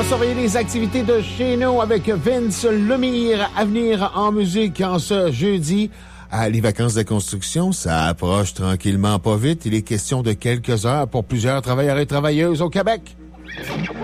surveiller les activités de chez nous avec Vince Lemire à venir en musique en ce jeudi. Les vacances de construction, ça approche tranquillement pas vite. Il est question de quelques heures pour plusieurs travailleurs et travailleuses au Québec.